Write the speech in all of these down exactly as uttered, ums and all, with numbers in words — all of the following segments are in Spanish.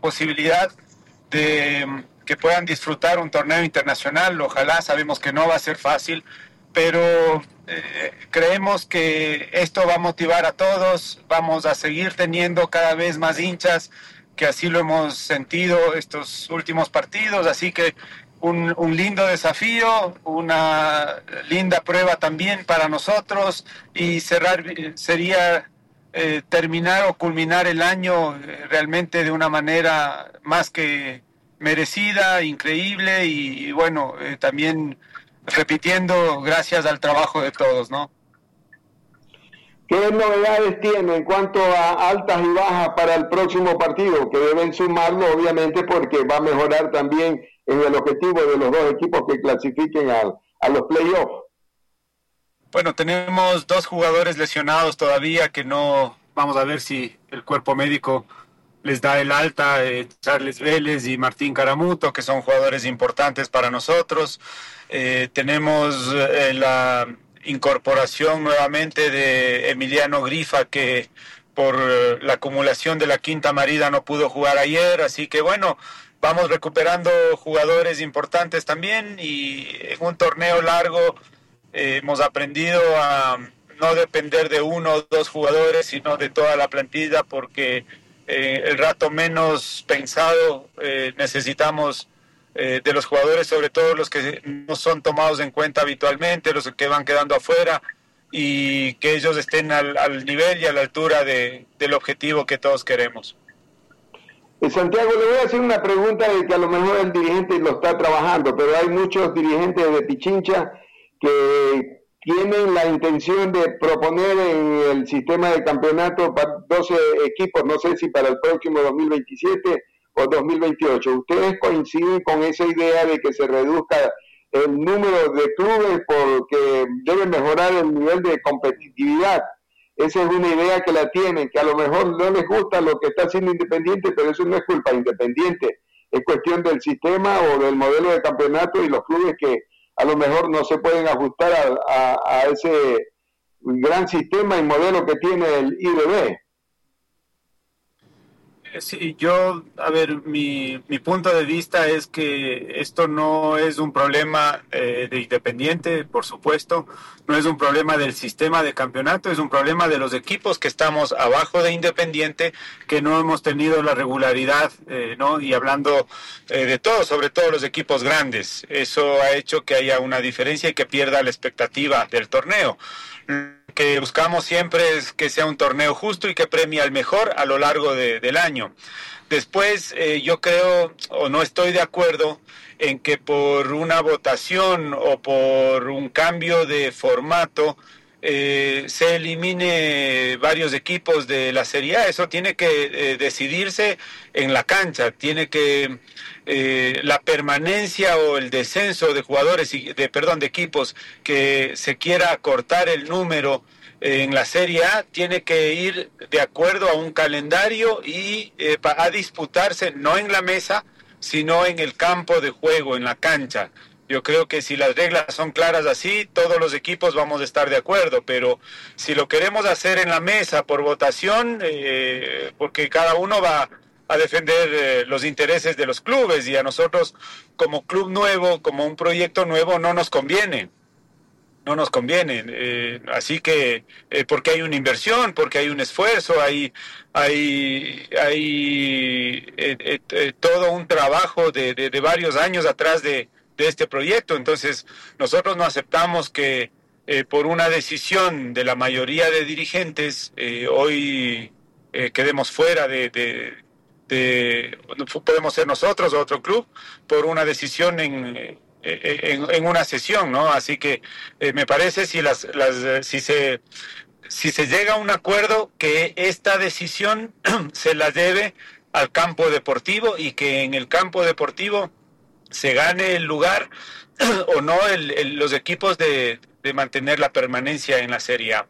posibilidad de que puedan disfrutar un torneo internacional. Ojalá, sabemos que no va a ser fácil, pero eh, creemos que esto va a motivar a todos, vamos a seguir teniendo cada vez más hinchas, que así lo hemos sentido estos últimos partidos, así que un, un lindo desafío, una linda prueba también para nosotros, y cerrar sería eh, terminar o culminar el año eh, realmente de una manera más que merecida, increíble, y, y bueno, eh, también repitiendo gracias al trabajo de todos, ¿no? ¿Qué novedades tiene en cuanto a altas y bajas para el próximo partido? Que deben sumarlo, obviamente, porque va a mejorar también en el objetivo de los dos equipos que clasifiquen a, a los playoffs. Bueno, tenemos dos jugadores lesionados todavía que no, vamos a ver si el cuerpo médico les da el alta, eh, Charles Vélez y Martín Caramuto, que son jugadores importantes para nosotros. Eh, tenemos eh, la incorporación nuevamente de Emiliano Grifa, que por eh, la acumulación de la quinta amarilla no pudo jugar ayer, así que bueno, vamos recuperando jugadores importantes también, y en un torneo largo eh, hemos aprendido a no depender de uno o dos jugadores, sino de toda la plantilla, porque eh, el rato menos pensado eh, necesitamos eh, de los jugadores, sobre todo los que no son tomados en cuenta habitualmente, los que van quedando afuera, y que ellos estén al, al nivel y a la altura de, del objetivo que todos queremos. Santiago, le voy a hacer una pregunta de que a lo mejor el dirigente lo está trabajando, pero hay muchos dirigentes de Pichincha que tienen la intención de proponer en el sistema de campeonato para doce equipos, no sé si para el próximo dos mil veintisiete o dos mil veintiocho. ¿Ustedes coinciden con esa idea de que se reduzca el número de clubes porque debe mejorar el nivel de competitividad? Esa es una idea que la tienen, que a lo mejor no les gusta lo que está haciendo Independiente, pero eso no es culpa de Independiente, es cuestión del sistema o del modelo de campeonato y los clubes que a lo mejor no se pueden ajustar a, a, a ese gran sistema y modelo que tiene el I D B. Sí, yo, a ver, mi, mi punto de vista es que esto no es un problema eh, de Independiente, por supuesto, no es un problema del sistema de campeonato, es un problema de los equipos que estamos abajo de Independiente, que no hemos tenido la regularidad, eh, ¿no? Y hablando eh, de todo, sobre todo los equipos grandes, eso ha hecho que haya una diferencia y que pierda la expectativa del torneo. Que buscamos siempre es que sea un torneo justo y que premie al mejor a lo largo de, del año. Después, eh, yo creo, o no estoy de acuerdo, en que por una votación o por un cambio de formato eh, se elimine varios equipos de la Serie A. Eso tiene que eh, decidirse en la cancha, tiene que eh, la permanencia o el descenso de jugadores, y de perdón, de equipos que se quiera acortar el número en la Serie A, tiene que ir de acuerdo a un calendario y eh, a disputarse no en la mesa, sino en el campo de juego, en la cancha. Yo creo que si las reglas son claras así, todos los equipos vamos a estar de acuerdo, pero si lo queremos hacer en la mesa por votación, eh, porque cada uno va a defender eh, los intereses de los clubes, y a nosotros como club nuevo, como un proyecto nuevo, no nos conviene. No nos conviene, eh, así que eh, porque hay una inversión, porque hay un esfuerzo, hay hay hay eh, eh, eh, todo un trabajo de, de, de varios años atrás de, de este proyecto. Entonces nosotros no aceptamos que eh, por una decisión de la mayoría de dirigentes eh, hoy eh, quedemos fuera de, de, de podemos ser nosotros o otro club por una decisión en En, en una sesión, ¿no? Así que eh, me parece si las, las si se si se llega a un acuerdo, que esta decisión se la debe al campo deportivo, y que en el campo deportivo se gane el lugar o no el, el, los equipos de, de mantener la permanencia en la Serie A.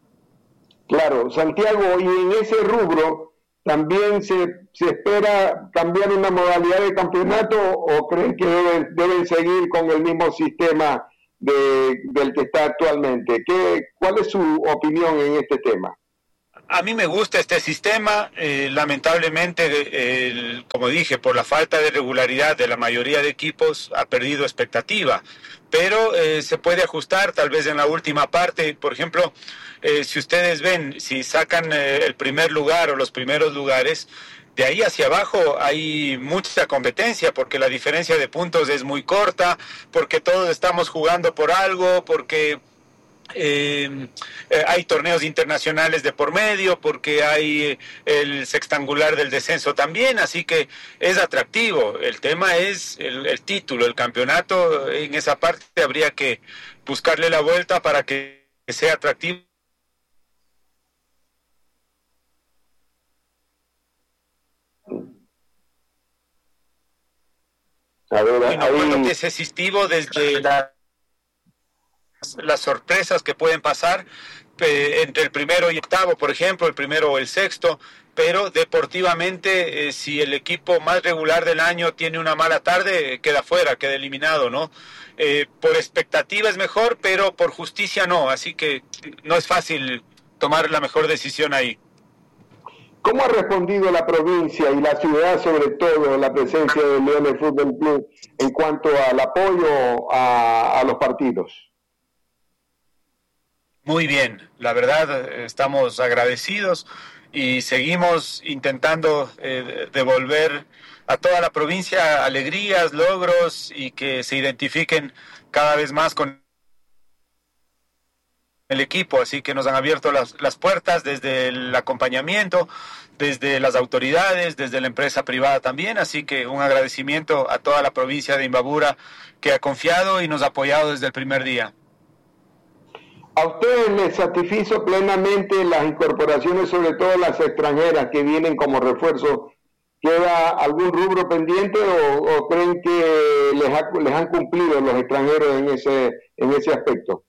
Claro, Santiago, y en ese rubro ¿también se, se espera cambiar una modalidad de campeonato o creen que deben, deben seguir con el mismo sistema de, del que está actualmente? ¿Qué, ¿Cuál es su opinión en este tema? A mí me gusta este sistema, eh, lamentablemente, eh, el, como dije, por la falta de regularidad de la mayoría de equipos ha perdido expectativa, pero eh, se puede ajustar tal vez en la última parte. Por ejemplo, eh, si ustedes ven, si sacan eh, el primer lugar o los primeros lugares, de ahí hacia abajo hay mucha competencia porque la diferencia de puntos es muy corta, porque todos estamos jugando por algo, porque Eh, eh, hay torneos internacionales de por medio, porque hay eh, el sextangular del descenso también, así que es atractivo. El tema es el, el título, el campeonato. En esa parte habría que buscarle la vuelta para que sea atractivo. A ver, Y no creo que es existivo desde la las sorpresas que pueden pasar eh, entre el primero y octavo, por ejemplo, el primero o el sexto, pero deportivamente, eh, si el equipo más regular del año tiene una mala tarde, queda fuera, queda eliminado, ¿no? Eh, por expectativa es mejor, pero por justicia no, así que no es fácil tomar la mejor decisión ahí. ¿Cómo ha respondido la provincia y la ciudad, sobre todo, la presencia del Leones Fútbol Club en cuanto al apoyo a, a los partidos? Muy bien, la verdad estamos agradecidos y seguimos intentando eh, devolver a toda la provincia alegrías, logros y que se identifiquen cada vez más con el equipo, así que nos han abierto las, las puertas desde el acompañamiento, desde las autoridades, desde la empresa privada también, así que un agradecimiento a toda la provincia de Imbabura que ha confiado y nos ha apoyado desde el primer día. ¿A ustedes les satisfizo plenamente las incorporaciones, sobre todo las extranjeras que vienen como refuerzo? ¿Queda algún rubro pendiente o, o creen que les, ha, les han cumplido los extranjeros en ese, en ese aspecto?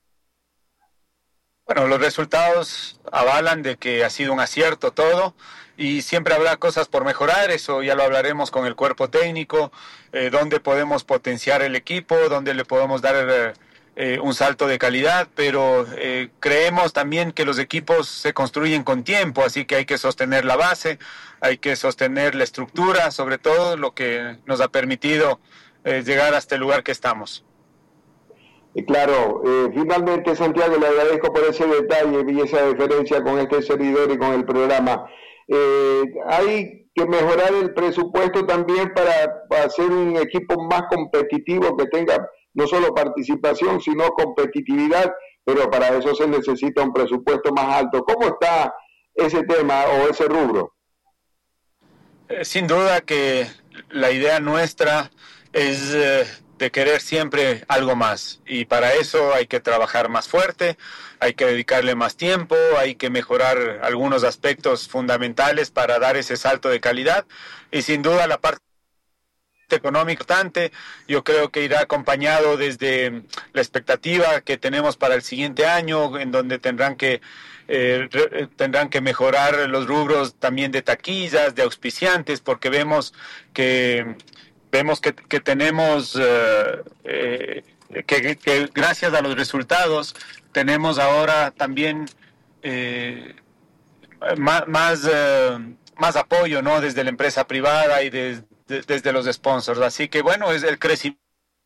Bueno, los resultados avalan de que ha sido un acierto todo y siempre habrá cosas por mejorar, eso ya lo hablaremos con el cuerpo técnico, eh, dónde podemos potenciar el equipo, dónde le podemos dar eh, eh, un salto de calidad, pero eh, creemos también que los equipos se construyen con tiempo, así que hay que sostener la base, hay que sostener la estructura, sobre todo lo que nos ha permitido eh, llegar hasta el lugar que estamos. Y claro, eh, finalmente, Santiago, le agradezco por ese detalle y esa diferencia con este servidor y con el programa. Eh, hay que mejorar el presupuesto también para, para hacer un equipo más competitivo, que tenga no solo participación, sino competitividad, pero para eso se necesita un presupuesto más alto. ¿Cómo está ese tema o ese rubro? Eh, sin duda que la idea nuestra es eh, de querer siempre algo más, y para eso hay que trabajar más fuerte, hay que dedicarle más tiempo, hay que mejorar algunos aspectos fundamentales para dar ese salto de calidad, y sin duda la parte económica, yo creo que irá acompañado desde la expectativa que tenemos para el siguiente año, en donde tendrán que eh, re, tendrán que mejorar los rubros también de taquillas, de auspiciantes, porque vemos que vemos que, que tenemos uh, eh, que, que gracias a los resultados tenemos ahora también eh, más más, uh, más apoyo, ¿no?, desde la empresa privada y de, de, desde los sponsors, así que bueno, es el crecimiento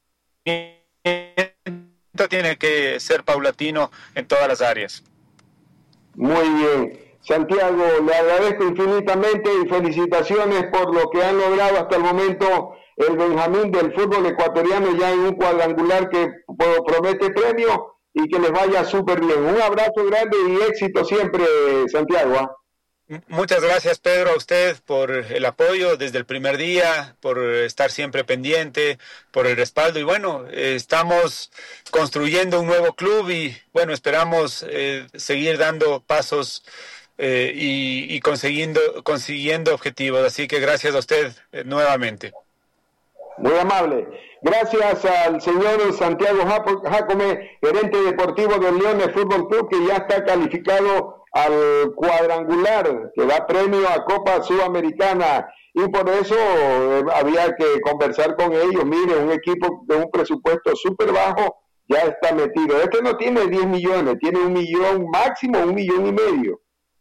tiene que ser paulatino en todas las áreas. Muy bien, Santiago, le agradezco infinitamente y felicitaciones por lo que han logrado hasta el momento el Benjamín del fútbol ecuatoriano, ya en un cuadrangular que promete premio y que les vaya súper bien. Un abrazo grande y éxito siempre, Santiago. Muchas gracias, Pedro, a usted por el apoyo desde el primer día, por estar siempre pendiente, por el respaldo. Y bueno, eh, estamos construyendo un nuevo club y bueno, esperamos eh, seguir dando pasos eh, y, y consiguiendo, consiguiendo objetivos. Así que gracias a usted eh, nuevamente. Muy amable. Gracias al señor Santiago Jacome, gerente deportivo del Leones Fútbol Club, que ya está calificado al cuadrangular que da premio a Copa Sudamericana, y por eso eh, había que conversar con ellos. Mire, un equipo de un presupuesto súper bajo ya está metido. Este no tiene diez millones, tiene un millón máximo, un millón y medio.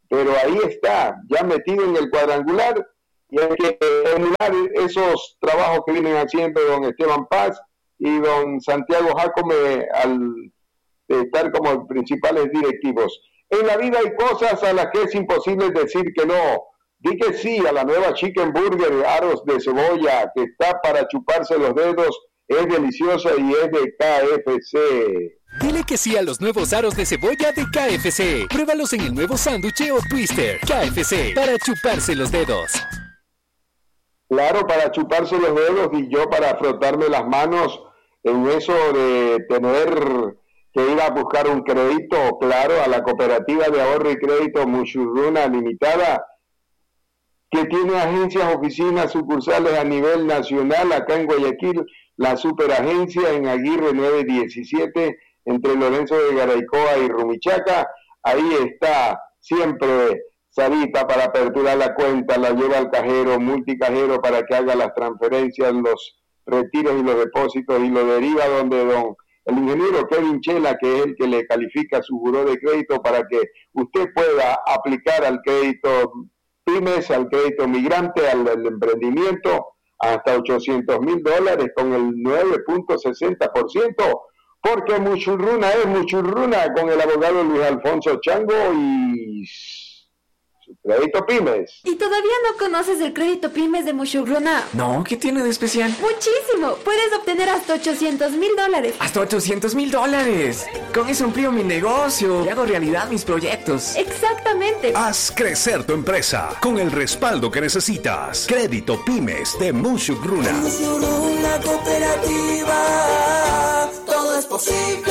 pero ahí está, ya metido en el cuadrangular, y hay que terminar esos trabajos que vienen haciendo don Esteban Paz y don Santiago Jacome al estar como principales directivos. En la vida hay cosas a las que es imposible decir que no. Di que sí a la nueva Chicken Burger, aros de cebolla, que está para chuparse los dedos, es deliciosa y es de K F C. Dile que sí a los nuevos aros de cebolla de K F C. Pruébalos en el nuevo sándwich o twister. K F C, para chuparse los dedos. Claro, para chuparse los dedos y yo para frotarme las manos en eso de tener que ir a buscar un crédito, claro, a la cooperativa de ahorro y crédito Mushurruna Limitada, que tiene agencias, oficinas, sucursales a nivel nacional, acá en Guayaquil, la superagencia en Aguirre nueve diecisiete, entre Lorenzo de Garaycoa y Rumichaca. Ahí está siempre Sarita para aperturar la cuenta, la lleva al cajero, multicajero para que haga las transferencias, los retiros y los depósitos, y lo deriva donde don el ingeniero Kevin Chela, que es el que le califica su buró de crédito para que usted pueda aplicar al crédito pymes, al crédito migrante, al, al emprendimiento, hasta ochocientos mil dólares con el nueve punto sesenta por ciento, porque Muchurruna es Muchurruna con el abogado Luis Alfonso Chango y su crédito pymes. ¿Y todavía no conoces el crédito pymes de Muchurruna? No, ¿qué tiene de especial? Muchísimo, puedes obtener hasta ochocientos mil dólares. ¿Hasta ochocientos mil dólares? Con eso amplío mi negocio y hago realidad mis proyectos. Exactamente. Haz crecer tu empresa con el respaldo que necesitas. Crédito pymes de Muchurruna. Muchurruna cooperativa, todo es posible.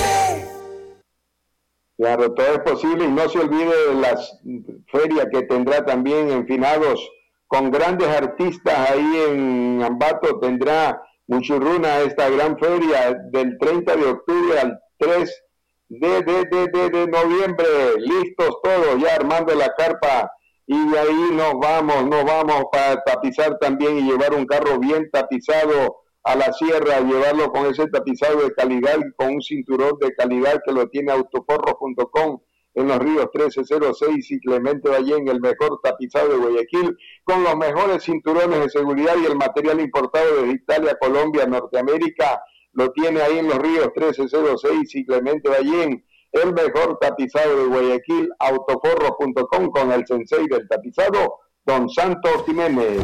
Claro, todo es posible, y no se olvide de la feria que tendrá también en Finados con grandes artistas ahí en Ambato. Tendrá Muchurruna esta gran feria del treinta de octubre al tres de, de, de, de, de noviembre. Listos todos, ya armando la carpa, y de ahí nos vamos, nos vamos para tapizar también y llevar un carro bien tapizado a la sierra, llevarlo con ese tapizado de calidad y con un cinturón de calidad que lo tiene autoforro punto com en los ríos trece cero seis y Clemente Ballén, el mejor tapizado de Guayaquil, con los mejores cinturones de seguridad y el material importado desde Italia, Colombia, Norteamérica, lo tiene ahí en los ríos trece cero seis y Clemente Ballén, el mejor tapizado de Guayaquil, autoforro punto com, con el sensei del tapizado, don Santos Jiménez.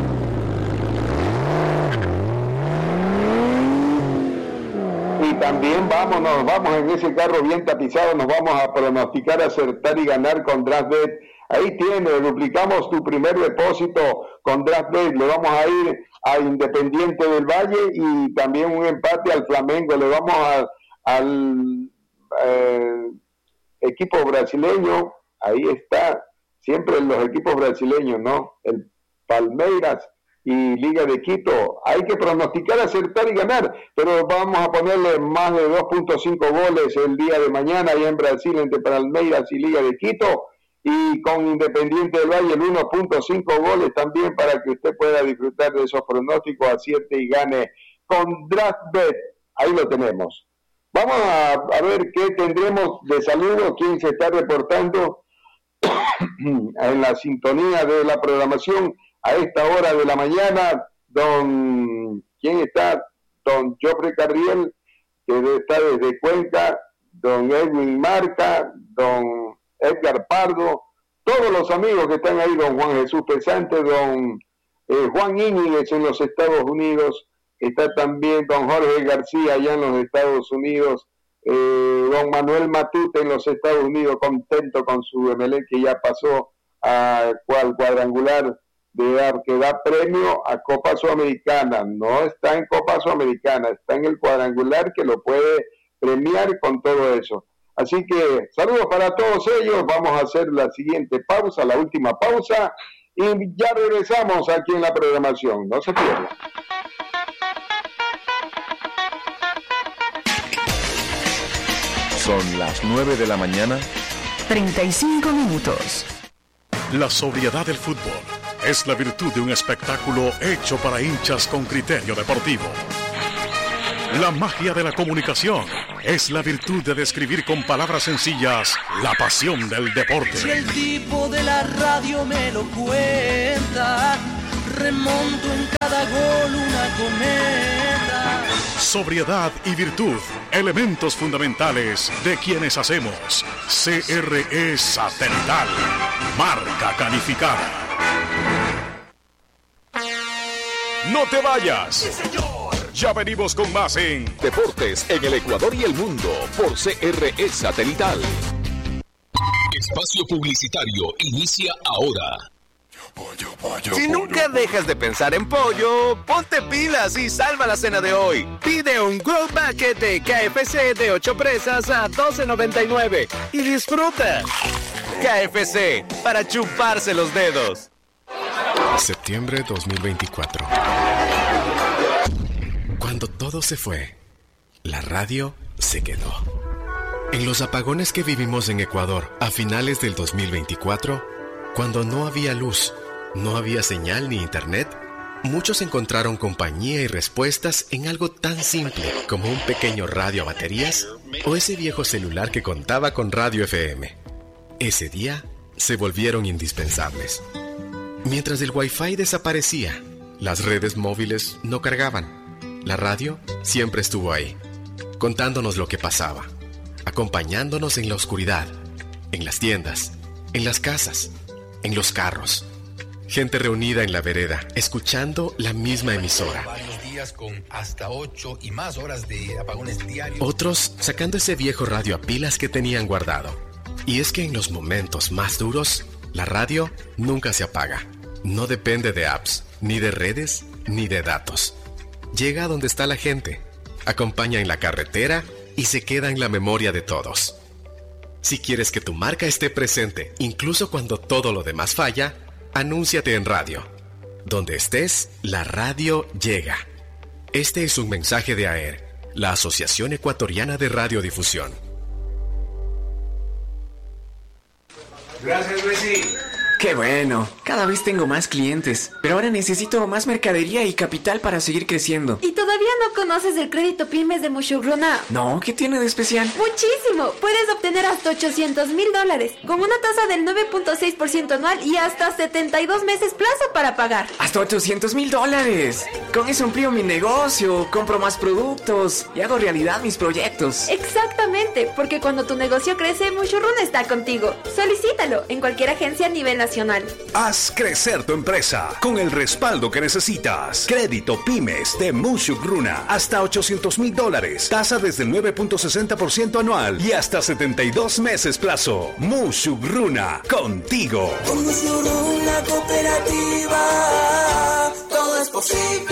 Y también vámonos, vamos en ese carro bien tapizado, nos vamos a pronosticar, acertar y ganar con DraftBet. Ahí tiene, duplicamos tu primer depósito con DraftBet, le vamos a ir a Independiente del Valle y también un empate al Flamengo, le vamos a, al eh, equipo brasileño, ahí está, siempre los equipos brasileños, ¿no? El Palmeiras y Liga de Quito. Hay que pronosticar, acertar y ganar, pero vamos a ponerle más de dos punto cinco goles el día de mañana ahí en Brasil entre Palmeiras y Liga de Quito, y con Independiente del Valle el uno punto cinco goles también, para que usted pueda disfrutar de esos pronósticos, acierte y gane con DraftBet. Ahí lo tenemos. Vamos a, a ver qué tendremos de saludo, quién se está reportando en la sintonía de la programación a esta hora de la mañana. Don, ¿quién está? Don Joffre Carriel, que está desde Cuenca, don Edwin Marca, don Edgar Pardo, todos los amigos que están ahí, don Juan Jesús Pesante, don eh, Juan Íñiguez en los Estados Unidos, está también don Jorge García allá en los Estados Unidos, eh, don Manuel Matute en los Estados Unidos, contento con su Emelec que ya pasó a cual cuadrangular de dar, que da premio a Copa Sudamericana. No está en Copa Sudamericana, está en el cuadrangular que lo puede premiar con todo eso. Así que saludos para todos ellos. Vamos a hacer la siguiente pausa, la última pausa, y ya regresamos aquí en la programación. No se pierdan. Son las nueve de la mañana. treinta y cinco minutos. La sobriedad del fútbol es la virtud de un espectáculo hecho para hinchas con criterio deportivo. La magia de la comunicación es la virtud de describir con palabras sencillas la pasión del deporte. Si el tipo de la radio me lo cuenta, remonto en cada gol una cometa. Sobriedad y virtud, elementos fundamentales de quienes hacemos C R E Satelital, marca calificada. No te vayas. ¡Sí, señor! Ya venimos con más en Deportes en el Ecuador y el mundo por C R E Satelital. Espacio publicitario inicia ahora. Pollo, pollo, si pollo, nunca pollo. dejas de pensar en pollo, ponte pilas y salva la cena de hoy. Pide un Grilled Bucket de K F C de ocho presas a doce noventa y nueve y disfruta. K F C, para chuparse los dedos. Septiembre dos mil veinticuatro. Cuando todo se fue, la radio se quedó. En los apagones que vivimos en Ecuador a finales del dos mil veinticuatro, cuando no había luz, no había señal ni internet, muchos encontraron compañía y respuestas en algo tan simple como un pequeño radio a baterías o ese viejo celular que contaba con radio F M. Ese día se volvieron indispensables. Mientras el Wi-Fi desaparecía, las redes móviles no cargaban. La radio siempre estuvo ahí, contándonos lo que pasaba, acompañándonos en la oscuridad, en las tiendas, en las casas, en los carros. Gente reunida en la vereda, escuchando la misma emisora. Varios días con hasta ocho y más horas de apagones diarios. Otros sacando ese viejo radio a pilas que tenían guardado. Y es que en los momentos más duros, la radio nunca se apaga. No depende de apps, ni de redes, ni de datos. Llega a donde está la gente, acompaña en la carretera y se queda en la memoria de todos. Si quieres que tu marca esté presente, incluso cuando todo lo demás falla, anúnciate en radio. Donde estés, la radio llega. Este es un mensaje de A E R, la Asociación Ecuatoriana de Radiodifusión. Gracias, Luisi. Qué bueno, cada vez tengo más clientes, pero ahora necesito más mercadería y capital para seguir creciendo. ¿Y todavía no conoces el crédito Pymes de Mushugruna? No, ¿qué tiene de especial? ¡Muchísimo! Puedes obtener hasta ochocientos mil dólares, con una tasa del nueve punto seis por ciento anual y hasta setenta y dos meses plazo para pagar. ¡Hasta ochocientos mil dólares! Con eso amplío mi negocio, compro más productos y hago realidad mis proyectos. Exactamente, porque cuando tu negocio crece, Mushugruna está contigo. Solicítalo en cualquier agencia a nivel nacional. Haz crecer tu empresa con el respaldo que necesitas. Crédito Pymes de Mushugruna. Hasta ochocientos mil dólares. Tasa desde el nueve punto sesenta por ciento anual y hasta setenta y dos meses plazo. Mushugruna, contigo. Con Mushugruna Cooperativa, todo es posible.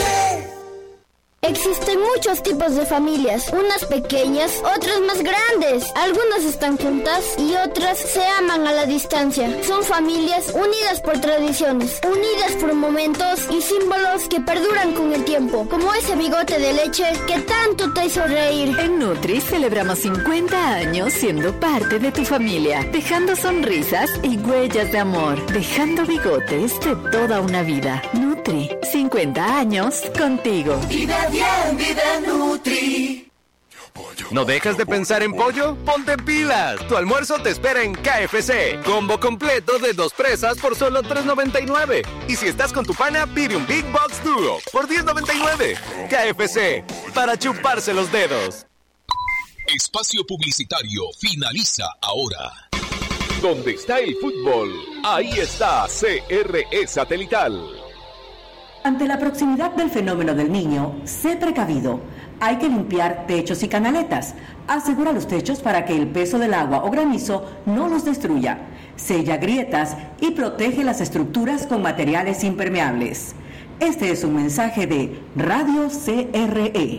Existen muchos tipos de familias, unas pequeñas, otras más grandes. Algunas están juntas y otras se aman a la distancia. Son familias unidas por tradiciones, unidas por momentos y símbolos que perduran con el tiempo, como ese bigote de leche que tanto te hizo reír. En Nutri celebramos cincuenta años siendo parte de tu familia, dejando sonrisas y huellas de amor, dejando bigotes de toda una vida. Nutri, cincuenta años contigo. Vive bien, vive Nutri. ¿No dejas de pensar en pollo? ¡Ponte pilas! Tu almuerzo te espera en K F C. Combo completo de dos presas por solo tres noventa y nueve. Y si estás con tu pana, pide un Big Box Duo por diez noventa y nueve. K F C, para chuparse los dedos. Espacio publicitario finaliza ahora. Donde está el fútbol, ahí está C R E Satelital. Ante la proximidad del fenómeno del Niño, sé precavido. Hay que limpiar techos y canaletas. Asegura los techos para que el peso del agua o granizo no los destruya. Sella grietas y protege las estructuras con materiales impermeables. Este es un mensaje de Radio C R E.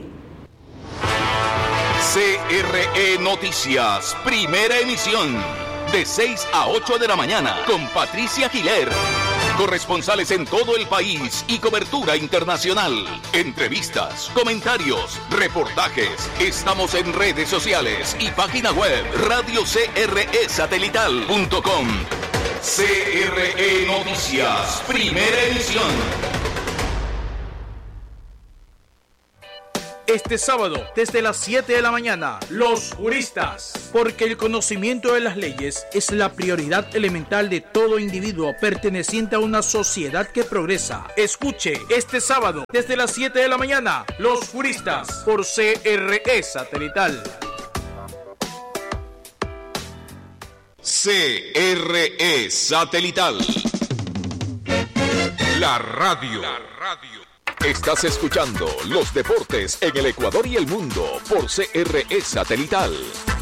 C R E Noticias, primera emisión, de seis a ocho de la mañana, con Patricia Giler. Corresponsales en todo el país y cobertura internacional. Entrevistas, comentarios, reportajes. Estamos en redes sociales y página web radio c r e satelital punto com. C R E Noticias, primera emisión. este sábado desde las siete de la mañana. Los juristas. Porque el conocimiento de las leyes es la prioridad elemental de todo individuo perteneciente a una sociedad que progresa. Escuche este sábado desde las siete de la mañana. Los juristas por C R E Satelital. C R E Satelital. La radio. La radio. Estás escuchando los deportes en el Ecuador y el mundo por C R E Satelital.